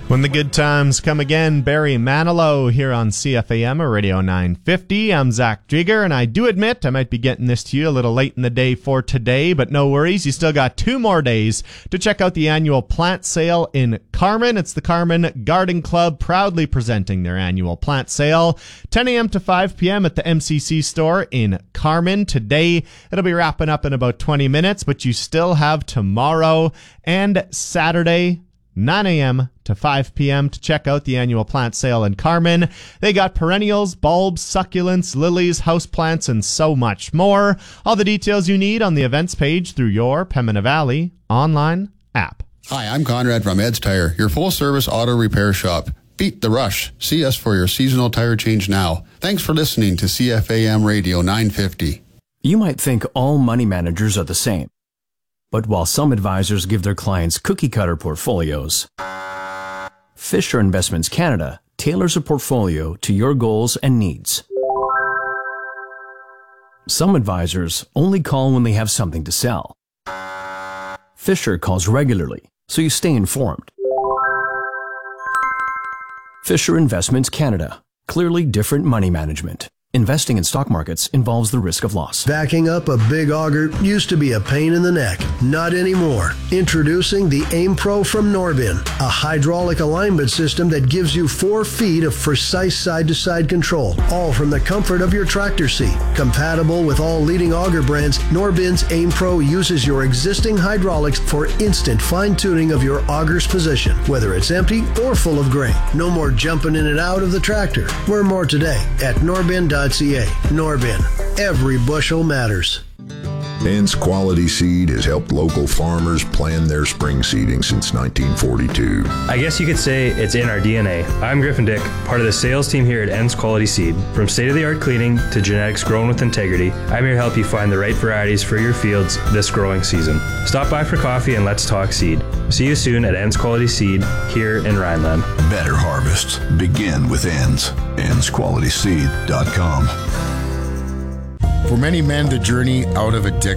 When the good times come again, Barry Manilow here on CFAM or Radio 950. I'm Zach Jigger, and I do admit I might be getting this to you a little late in the day for today, but no worries. You still got 2 more days to check out the annual plant sale in Carman. It's the Carman Garden Club proudly presenting their annual plant sale, 10 a.m. to 5 p.m. at the MCC store in Carman. Today, it'll be wrapping up in about 20 minutes, but you still have tomorrow and Saturday, 9 a.m. to 5 p.m. to check out the annual plant sale in Carman. They got perennials, bulbs, succulents, lilies, houseplants, and so much more. All the details you need on the events page through your Pembina Valley online app. Hi, I'm Conrad from Ed's Tire, your full-service auto repair shop. Beat the rush. See us for your seasonal tire change now. Thanks for listening to CFAM Radio 950. You might think all money managers are the same. But while some advisors give their clients cookie-cutter portfolios, Fisher Investments Canada tailors a portfolio to your goals and needs. Some advisors only call when they have something to sell. Fisher calls regularly, so you stay informed. Fisher Investments Canada. Clearly different money management. Investing in stock markets involves the risk of loss. Backing up a big auger used to be a pain in the neck. Not anymore. Introducing the Aim Pro from Norbin, a hydraulic alignment system that gives you 4 feet of precise side-to-side control, all from the comfort of your tractor seat. Compatible with all leading auger brands, Norbin's Aim Pro uses your existing hydraulics for instant fine-tuning of your auger's position, whether it's empty or full of grain. No more jumping in and out of the tractor. Learn more today at Norbin.ca. Norbin. Every bushel matters. Ends Quality Seed has helped local farmers plan their spring seeding since 1942. I guess you could say it's in our DNA. I'm Griffin Dick, part of the sales team here at Ends Quality Seed. From state-of-the-art cleaning to genetics grown with integrity, I'm here to help you find the right varieties for your fields this growing season. Stop by for coffee and let's talk seed. See you soon at Ends Quality Seed here in Rhineland. Better harvests begin with Ends. EndsQualitySeed.com. For many men, the journey out of addiction